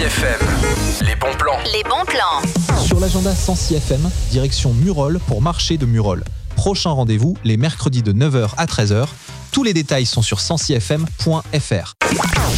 FM, les bons plans. Les bons plans. Sur l'agenda Sancy FM, direction Murol pour marché de Murol. Prochain rendez-vous, les mercredis de 9h à 13h. Tous les détails sont sur sancyfm.fr.